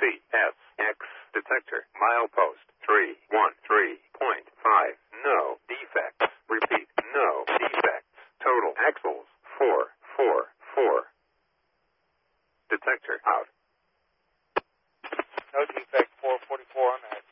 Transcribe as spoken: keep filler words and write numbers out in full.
C S X detector. Milepost three one three point five. No defects. Repeat. No defects. Total axles four four four. Detector out. No defect four forty-four on that.